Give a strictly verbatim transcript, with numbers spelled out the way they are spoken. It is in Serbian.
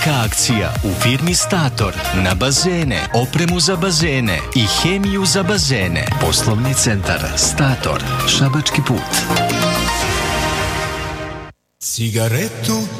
Velika akcija u firmi Stator na bazene, opremu za bazene i hemiju za bazene. Poslovni centar Stator, Šabački put. Cigaretu